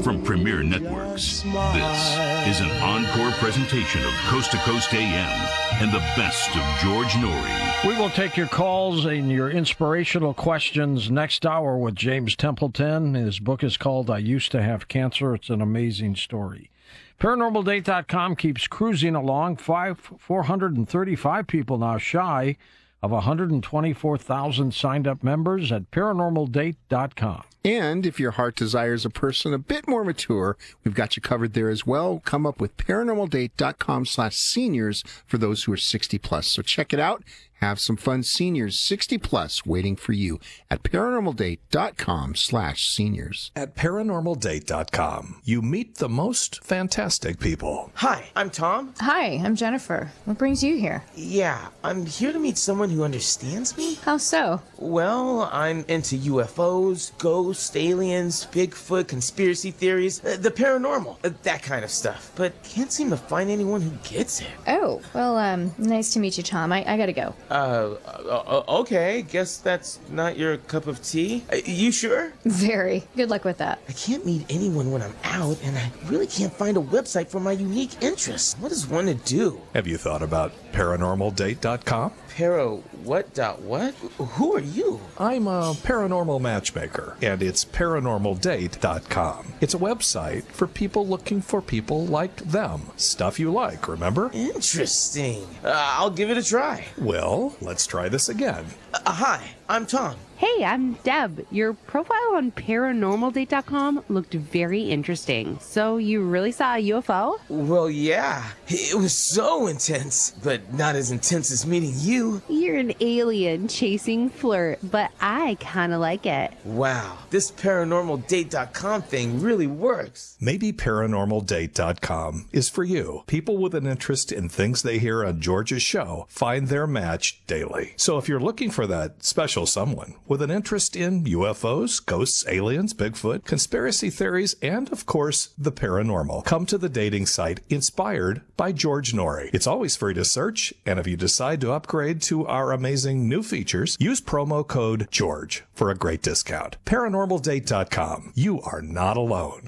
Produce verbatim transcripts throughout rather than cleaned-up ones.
from Premier Networks. This is an encore presentation of Coast to Coast A M and the best of George Noory. We will take your calls and your inspirational questions next hour with James Templeton. His book is called I Used to Have Cancer. It's an amazing story. Paranormal Date dot com keeps cruising along. Five, four hundred thirty-five people now shy of one hundred twenty-four thousand signed-up members at Paranormal Date dot com. And if your heart desires a person a bit more mature, we've got you covered there as well. Come up with Paranormal Date dot com slash seniors for those who are sixty plus. So check it out. Have some fun, seniors sixty plus waiting for you at Paranormal Date dot com slash seniors. At Paranormal Date dot com, you meet the most fantastic people. Hi, I'm Tom. Hi, I'm Jennifer. What brings you here? Yeah, I'm here to meet someone who understands me. How so? Well, I'm into U F Os, ghosts, aliens, Bigfoot, conspiracy theories, uh, the paranormal, uh, that kind of stuff. But can't seem to find anyone who gets it. Oh, well, um, nice to meet you, Tom. I, I gotta go. Uh, uh, okay, guess that's not your cup of tea. Uh, you sure? Very. Good luck with that. I can't meet anyone when I'm out, and I really can't find a website for my unique interests. What is one to do? Have you thought about Paranormal Date dot com? Para what dot what? Who are you? I'm a paranormal matchmaker, and it's Paranormal Date dot com. It's a website for people looking for people like them. Stuff you like, remember? Interesting. Uh, I'll give it a try. Well, let's try this again. Uh, hi, I'm Tom. Hey, I'm Deb. Your profile on Paranormal Date dot com looked very interesting. So you really saw a U F O? Well, yeah. It was so intense, but not as intense as meeting you. You're an alien chasing flirt, but I kind of like it. Wow, this Paranormal Date dot com thing really works. Maybe Paranormal Date dot com is for you. People with an interest in things they hear on George's show find their match daily. So if you're looking for that special someone with an interest in U F Os, ghosts, aliens, Bigfoot, conspiracy theories, and, of course, the paranormal, come to the dating site inspired by George Noory. It's always free to search, and if you decide to upgrade to our amazing new features, use promo code GEORGE for a great discount. Paranormal Date dot com. You are not alone.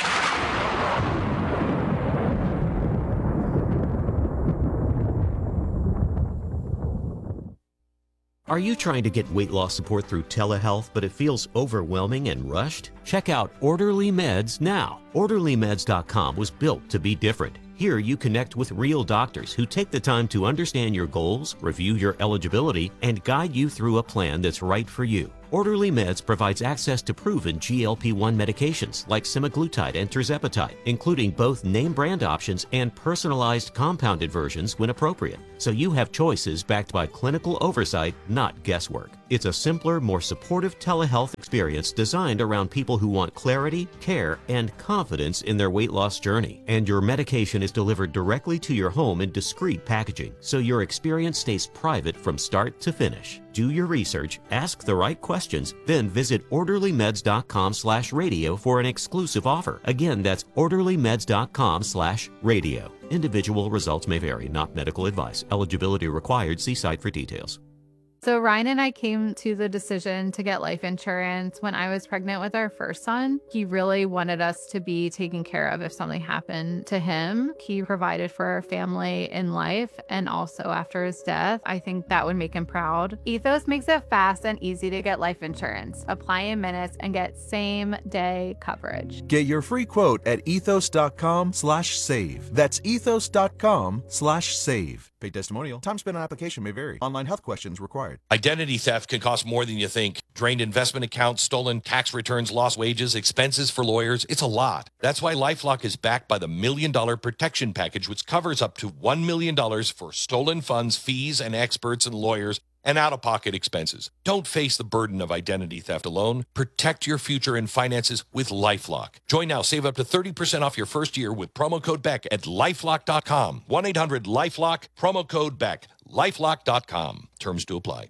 Are you trying to get weight loss support through telehealth, but it feels overwhelming and rushed? Check out Orderly Meds now. Orderly Meds dot com was built to be different. Here you connect with real doctors who take the time to understand your goals, review your eligibility, and guide you through a plan that's right for you. Orderly Meds provides access to proven G L P one medications like semaglutide and tirzepatide, including both name brand options and personalized compounded versions when appropriate. So you have choices backed by clinical oversight, not guesswork. It's a simpler, more supportive telehealth experience designed around people who want clarity, care, and confidence in their weight loss journey. And your medication is delivered directly to your home in discreet packaging, so your experience stays private from start to finish. Do your research, ask the right questions, then visit Orderly Meds dot com slash radio for an exclusive offer. Again, that's Orderly Meds dot com slash radio. Individual results may vary, not medical advice. Eligibility required. See site for details. So Ryan and I came to the decision to get life insurance when I was pregnant with our first son. He really wanted us to be taken care of if something happened to him. He provided for our family in life and also after his death. I think that would make him proud. Ethos makes it fast and easy to get life insurance. Apply in minutes and get same day coverage. Get your free quote at ethos dot com slash save. That's ethos dot com slash save. Paid testimonial. Time spent on application may vary. Online health questions required. Identity theft can cost more than you think. Drained investment accounts, stolen tax returns, lost wages, expenses for lawyers. It's a lot. That's why LifeLock is backed by the Million Dollar Protection Package, which covers up to one million dollars for stolen funds, fees, and experts and lawyers, and out-of-pocket expenses. Don't face the burden of identity theft alone. Protect your future and finances with LifeLock. Join now. Save up to thirty percent off your first year with promo code Beck at lifelock dot com. one eight hundred lifelock, promo code Beck, lifelock dot com. Terms to apply.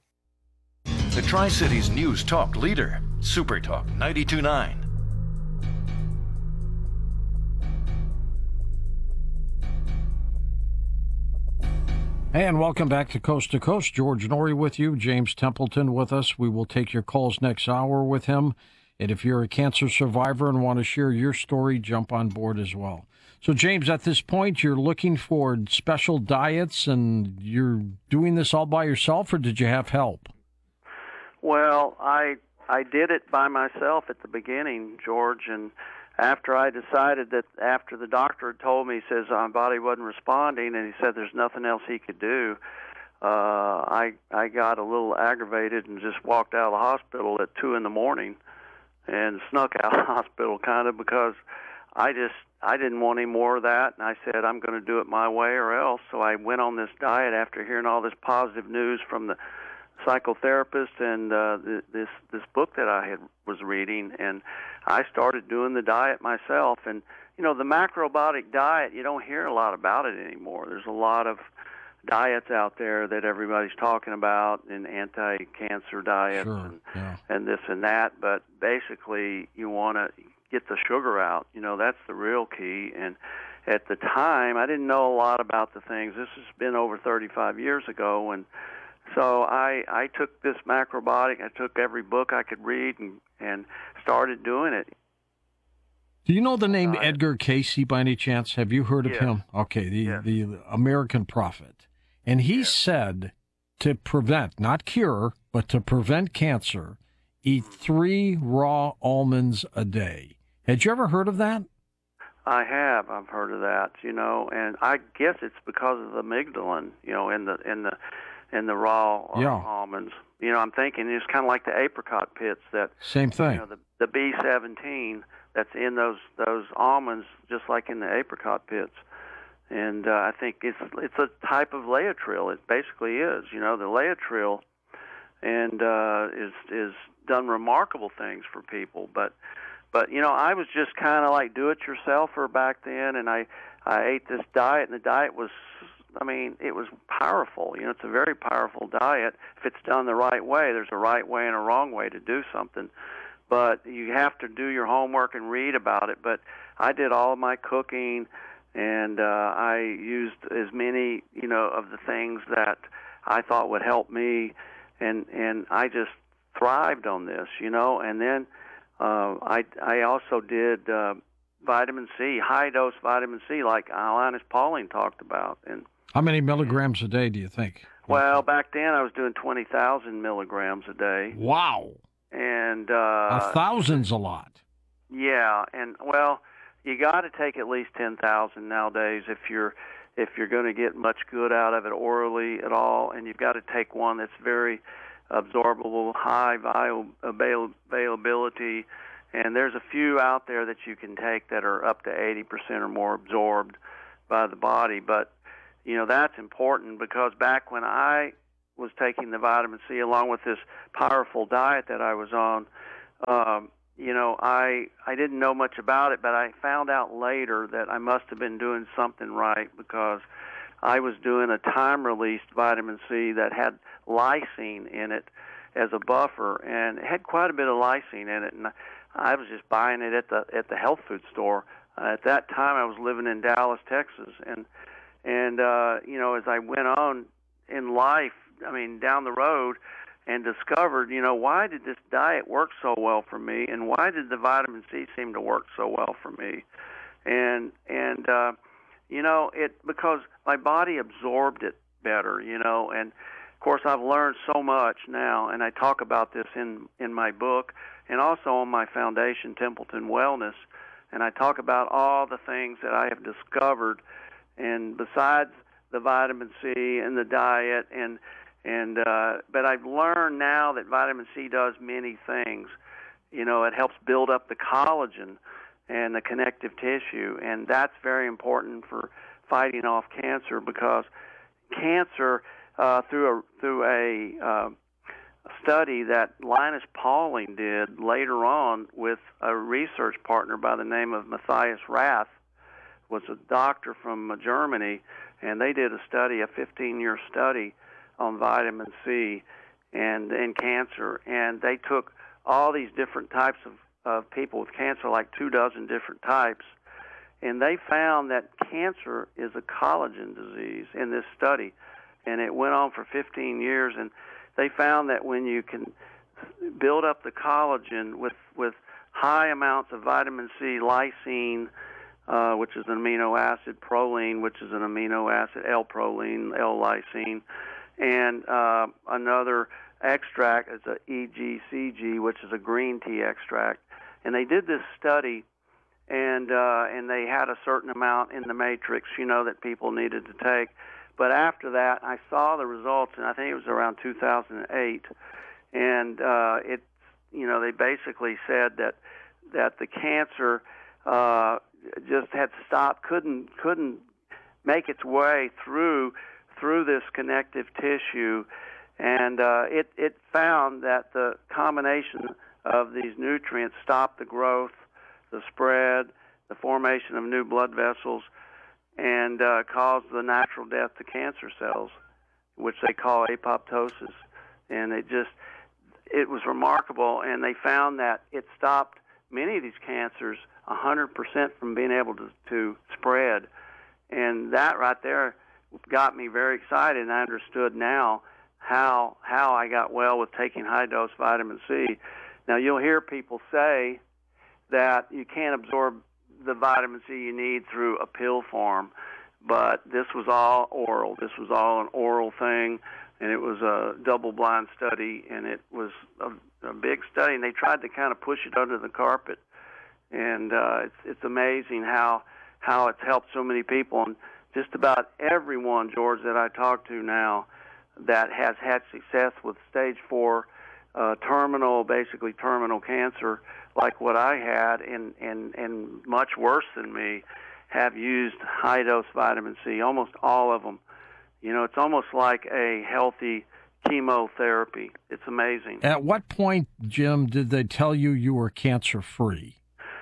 The Tri-Cities News Talk leader, Super Talk ninety-two point nine. And welcome back to Coast to Coast. George Noory with you, James Templeton with us. We will take your calls next hour with him. And if you're a cancer survivor and want to share your story, jump on board as well. So, James, at this point, you're looking for special diets, and you're doing this all by yourself, or did you have help? Well, I I did it by myself at the beginning, George, and after I decided that after the doctor had told me, he says my body wasn't responding, and he said there's nothing else he could do, uh, I I got a little aggravated and just walked out of the hospital at two in the morning and snuck out of the hospital kind of because I just I didn't want any more of that, and I said I'm going to do it my way or else. So I went on this diet after hearing all this positive news from the psychotherapist and uh, th- this this book that I had was reading, and I started doing the diet myself. And you know, the macrobiotic diet, you don't hear a lot about it anymore. There's a lot of diets out there that everybody's talking about, and anti-cancer diets Sure, and, yeah. and this and that. But basically, you want to get the sugar out. You know, that's the real key. And at the time, I didn't know a lot about the things. This has been over thirty-five years ago, and so I I took this macrobiotic. I took every book I could read and and started doing it. Do you know the name Edgar Casey by any chance? Have you heard of Yes. him? Okay, the, Yes. the American prophet. And he said to prevent, not cure, but to prevent cancer, eat three raw almonds a day. Had you ever heard of that? I have. I've heard of that. You know, and I guess it's because of the amygdalin. You know, in the in the in the raw uh, Yeah. almonds. You know, I'm thinking it's kind of like the apricot pits that. Same thing. You know, the the B seventeen that's in those those almonds, just like in the apricot pits. And uh, I think it's it's a type of Laetrile. It basically is. You know, the Laetrile, and uh, is is done remarkable things for people. But but you know, I was just kind of like do-it-yourselfer back then, and I I ate this diet, and the diet was, I mean, it was powerful. You know, it's a very powerful diet if it's done the right way. There's a right way and a wrong way to do something. But you have to do your homework and read about it. But I did all of my cooking, and uh, I used as many, you know, of the things that I thought would help me, and and I just thrived on this, you know. And then uh, I I also did uh, vitamin C, high dose vitamin C, like Linus Pauling talked about. And How many milligrams a day do you think? well, back then I was doing twenty thousand milligrams a day. Wow. And uh, A thousand's a lot. yeah, and well, you got to take at least ten thousand nowadays if you're if you're going to get much good out of it orally at all, and you've got to take one that's very absorbable, high bio avail- availability, and there's a few out there that you can take that are up to eighty percent or more absorbed by the body. But you know, that's important because back when I was taking the vitamin C along with this powerful diet that I was on, um, you know, I I didn't know much about it, but I found out later that I must have been doing something right because I was doing a time-released vitamin C that had lysine in it as a buffer, and it had quite a bit of lysine in it, and I was just buying it at the at the health food store. Uh, at that time, I was living in Dallas, Texas, and and uh, you know, as I went on in life, I mean, down the road, and discovered, you know, why did this diet work so well for me, and why did the vitamin C seem to work so well for me, and and uh, you know, it because my body absorbed it better, you know, and of course I've learned so much now, and I talk about this in in my book and also on my foundation, Templeton Wellness, and I talk about all the things that I have discovered, and besides the vitamin C and the diet and And uh, but I've learned now that vitamin C does many things. You know, it helps build up the collagen and the connective tissue, and that's very important for fighting off cancer because cancer, uh, through a through a uh, study that Linus Pauling did later on with a research partner by the name of Matthias Rath, was a doctor from Germany, and they did a study, a fifteen-year study on vitamin C and in cancer, and they took all these different types of, of people with cancer, like two dozen different types, and they found that cancer is a collagen disease in this study, and it went on for fifteen years, and they found that when you can build up the collagen with with high amounts of vitamin C, lysine, uh, which is an amino acid, proline, which is an amino acid, L-proline, L-lysine, and uh, another extract is a E G C G, which is a green tea extract. And they did this study, and uh, and they had a certain amount in the matrix, you know, that people needed to take. But after that, I saw the results, and I think it was around two thousand eight, and uh, it, you know, they basically said that that the cancer uh, just had stopped, couldn't couldn't make its way through through this connective tissue, and uh, it it found that the combination of these nutrients stopped the growth, the spread, the formation of new blood vessels, and uh, caused the natural death to cancer cells, which they call apoptosis. And it just, it was remarkable, and they found that it stopped many of these cancers one hundred percent from being able to, to spread. And that right there got me very excited, and I understood now how how I got well with taking high-dose vitamin C. Now, you'll hear people say that you can't absorb the vitamin C you need through a pill form, but this was all oral. This was all an oral thing, and it was a double-blind study, and it was a, a big study, and they tried to kind of push it under the carpet. And uh, it's it's amazing how how it's helped so many people, and just about everyone, George, that I talk to now that has had success with stage four uh, terminal, basically terminal cancer, like what I had, and, and, and much worse than me, have used high-dose vitamin C, almost all of them. You know, it's almost like a healthy chemotherapy. It's amazing. At what point, Jim, did they tell you you were cancer-free?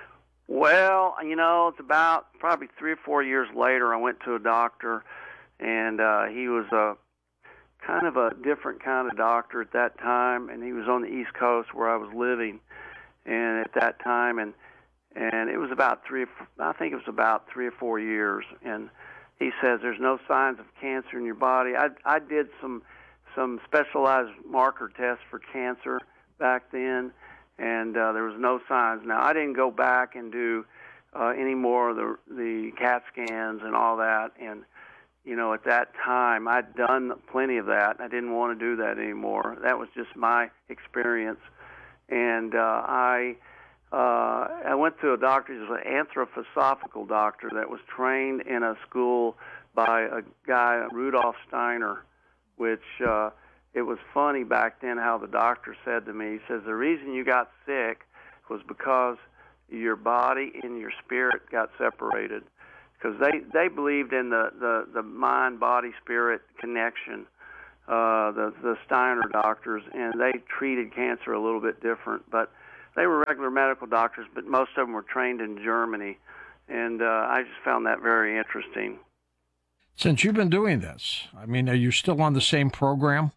Well, you know, it's about probably three or four years later, I went to a doctor, and uh, he was a kind of a different kind of doctor at that time, and he was on the East Coast where I was living, and at that time, and and it was about three, I think it was about three or four years, and he says there's no signs of cancer in your body. I I did some some specialized marker tests for cancer back then, and uh, there was no signs. Now, I didn't go back and do uh, any more of the the CAT scans and all that, and you know, at that time, I'd done plenty of that. I didn't want to do that anymore. That was just my experience. And uh, I uh, I went to a doctor, he was an anthroposophical doctor that was trained in a school by a guy, Rudolf Steiner, which uh, it was funny back then how the doctor said to me, he says, the reason you got sick was because your body and your spirit got separated. Because they, they believed in the, the, the mind-body-spirit connection, uh, the, the Steiner doctors, and they treated cancer a little bit different. But they were regular medical doctors, but most of them were trained in Germany. And uh, I just found that very interesting. Since you've been doing this, I mean, are you still on the same program?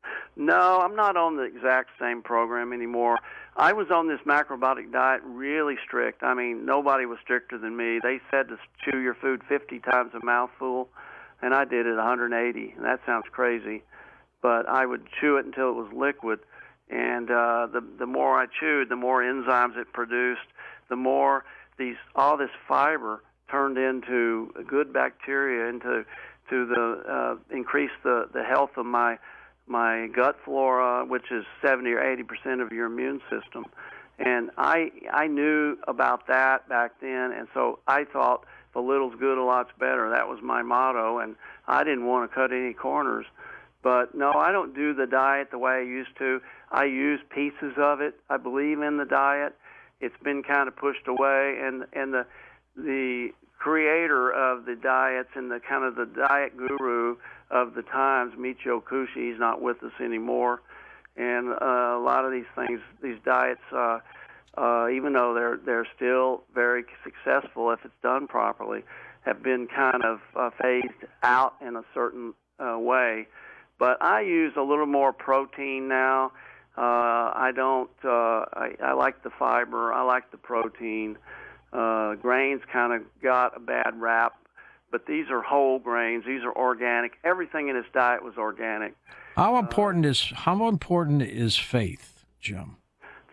No, I'm not on the exact same program anymore. I was on this macrobiotic diet really strict. I mean, nobody was stricter than me. They said to chew your food fifty times a mouthful, and I did it one hundred eighty. And that sounds crazy, but I would chew it until it was liquid. And uh, the the more I chewed, the more enzymes it produced, the more these all this fiber turned into good bacteria, into to the uh, increase the, the health of my my gut flora, which is seventy or eighty percent of your immune system. And I I knew about that back then, and so I thought the little's good, a lot's better. That was my motto, and I didn't want to cut any corners. But no, I don't do the diet the way I used to. I use pieces of it. I believe in the diet. It's been kind of pushed away, and and the the creator of the diets and the kind of the diet guru of the times, Michio Kushi, he's not with us anymore. And uh, a lot of these things, these diets, uh, uh, even though they're they're still very successful if it's done properly, have been kind of uh, phased out in a certain uh, way. But I use a little more protein now. Uh, I don't. Uh, I, I like the fiber. I like the protein. Uh, grains kind of got a bad rap, but these are whole grains. These are organic. Everything in this diet was organic. How important uh, is how important is faith, Jim?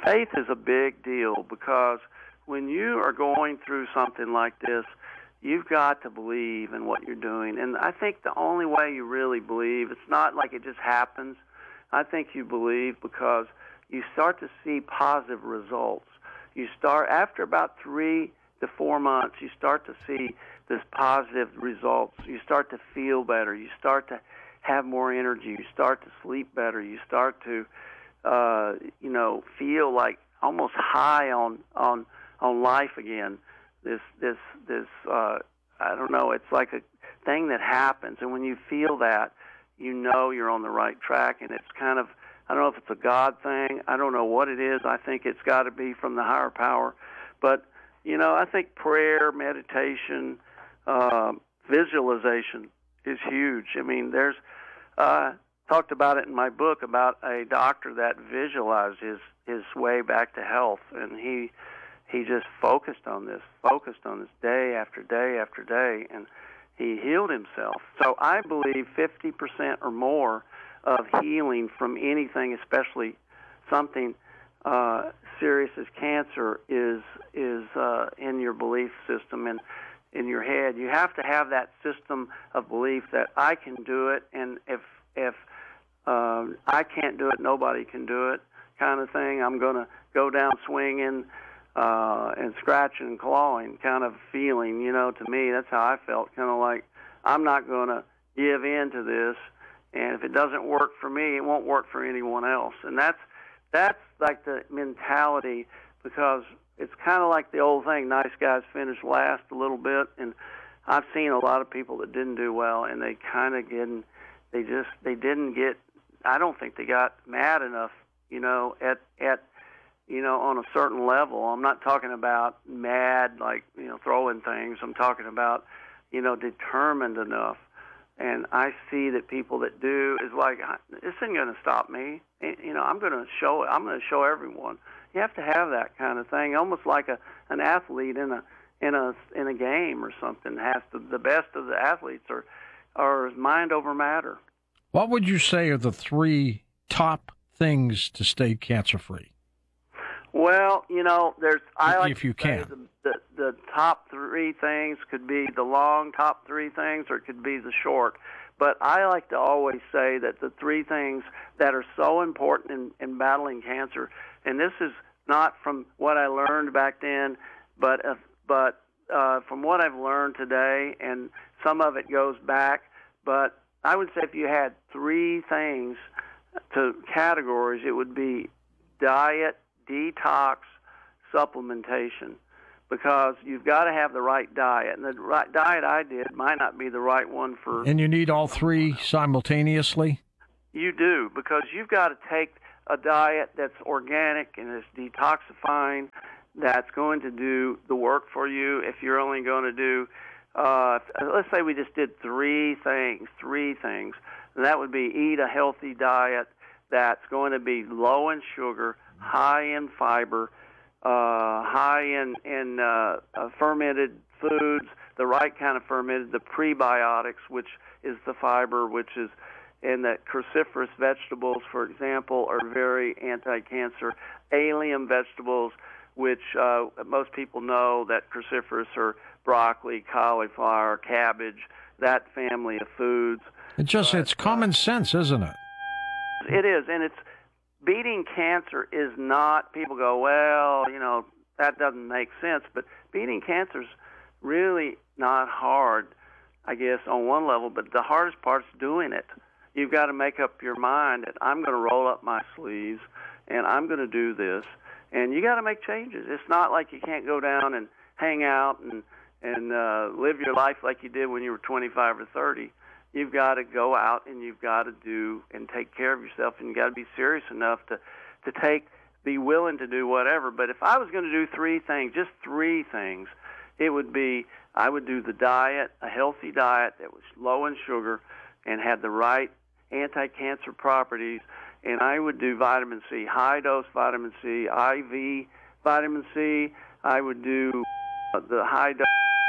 faith is a big deal because when you are going through something like this, you've got to believe in what you're doing. And I think the only way you really believe, it's not like it just happens. I think you believe because you start to see positive results. You start, after about three to four months, you start to see this positive results. You start to feel better. You start to have more energy. You start to sleep better. You start to, uh, you know, feel like almost high on, on, on life again. This, this, this, uh, I don't know, it's like a thing that happens. And when you feel that, you know you're on the right track. And it's kind of, I don't know if it's a God thing. I don't know what it is. I think it's got to be from the higher power. But, you know, I think prayer, meditation, uh, visualization is huge. I mean, there's, uh, talked about it in my book about a doctor that visualized his, his way back to health. And he, he just focused on this, focused on this day after day after day, and he healed himself. So I believe fifty percent or more of healing from anything, especially something uh, serious as cancer, is is uh, in your belief system and in your head. You have to have that system of belief that I can do it, and if if uh, I can't do it, nobody can do it, kind of thing. I'm going to go down swinging uh, and scratching and clawing, kind of feeling. You know, to me, that's how I felt. Kind of like I'm not going to give in to this. And if it doesn't work for me, it won't work for anyone else. And that's that's like the mentality, because it's kind of like the old thing, nice guys finish last a little bit. And I've seen a lot of people that didn't do well, and they kind of getting, they just, they didn't get, I don't think they got mad enough, you know, at, at, you know, on a certain level. I'm not talking about mad, like, you know, throwing things. I'm talking about, you know, determined enough. And I see that people that do is like, this isn't going to stop me. You know, I'm going to show it. I'm going to show everyone. You have to have that kind of thing, almost like a an athlete in a in a in a game or something. Has to, the best of the athletes are are mind over matter. What would you say are the three top things to stay cancer free? Well, you know, there's I like if you to say can. The, the the top three things could be the long top three things, or it could be the short. But I like to always say that the three things that are so important in, in battling cancer, and this is not from what I learned back then, but uh, but uh, from what I've learned today, and some of it goes back. But I would say if you had three things to categories, it would be diet, detox, supplementation, because you've got to have the right diet. And the right diet I did might not be the right one for... And you need all three simultaneously? You do, because you've got to take a diet that's organic and is detoxifying, that's going to do the work for you. If you're only going to do, uh, let's say we just did three things, three things, that would be eat a healthy diet that's going to be low in sugar, high in fiber, uh, high in, in uh, uh, fermented foods, the right kind of fermented, the prebiotics, which is the fiber, which is, and that cruciferous vegetables, for example, are very anti-cancer. Allium vegetables, which uh, most people know that cruciferous are broccoli, cauliflower, cabbage, that family of foods. It just, but, it's common uh, sense, isn't it? It is, and it's, beating cancer is not, people go, well, you know, that doesn't make sense, but beating cancer is really not hard, I guess, on one level, but the hardest part is doing it. You've got to make up your mind that I'm going to roll up my sleeves and I'm going to do this, and you got to make changes. It's not like you can't go down and hang out and, and uh, live your life like you did when you were twenty-five or thirty. You've got to go out and you've got to do and take care of yourself, and you've got to be serious enough to, to take, be willing to do whatever. But if I was going to do three things, just three things, it would be I would do the diet, a healthy diet that was low in sugar and had the right anti-cancer properties, and I would do vitamin C, high-dose vitamin C, I V vitamin C. I would do the high-dose.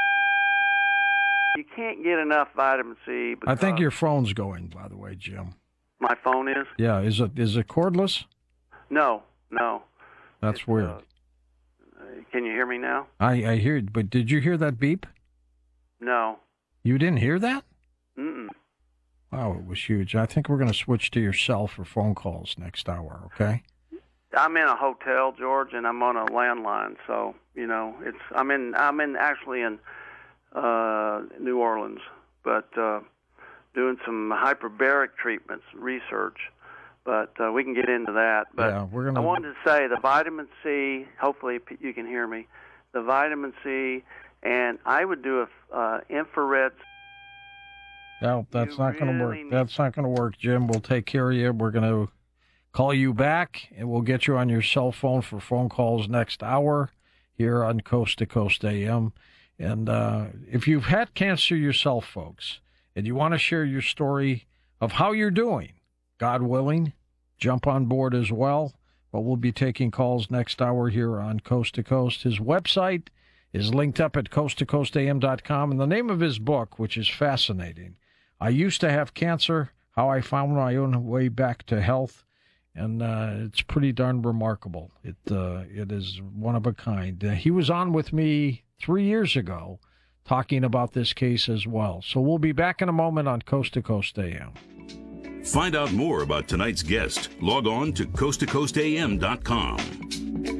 You can't get enough vitamin C. I think your phone's going, by the way, Jim. My phone is? Yeah. Is it is it cordless? No, no. That's It's, weird. Uh, can you hear me now? I, I hear it, but did you hear that beep? No. You didn't hear that? Mm-mm. Wow, it was huge. I think we're going to switch to your cell for phone calls next hour, okay? I'm in a hotel, George, and I'm on a landline, so you know it's. I'm in. I'm in actually in uh, New Orleans, but uh, doing some hyperbaric treatments, research. But uh, we can get into that. But yeah, we're gonna... I wanted to say the vitamin C. Hopefully you can hear me. The vitamin C, and I would do a uh, infrared. No, that's You not going to really work. need- That's not going to work, Jim. We'll take care of you. We're going to call you back, and we'll get you on your cell phone for phone calls next hour here on Coast to Coast A M. And uh, if you've had cancer yourself, folks, and you want to share your story of how you're doing, God willing, jump on board as well. But we'll be taking calls next hour here on Coast to Coast. His website is linked up at coast to coast a m dot com. And the name of his book, which is fascinating, I Used to Have Cancer, How I Found My Own Way Back to Health. And uh, it's pretty darn remarkable. It uh, it is one of a kind. Uh, he was on with me three years ago talking about this case as well. So we'll be back in a moment on Coast to Coast A M. Find out more about tonight's guest. Log on to coast to coast a m dot com.